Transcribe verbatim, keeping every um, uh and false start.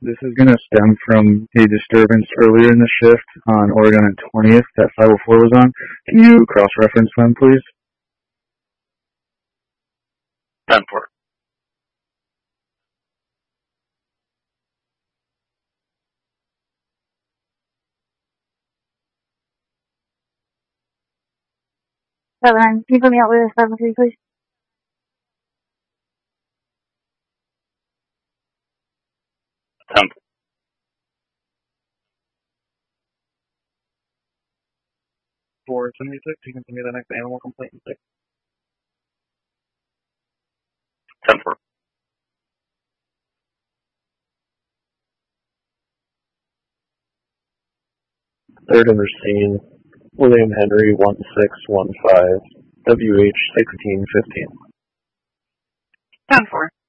This is going to stem from a disturbance earlier in the shift on Oregon and twentieth that five oh four was on. Can you cross-reference them, please? ten four. seven nine. Can you put me out with a seven three, please? ten four. four seventy-six, you can send me the next animal complaint in six. ten four. Third under scene, William Henry one six one five, W H sixteen fifteen. ten four.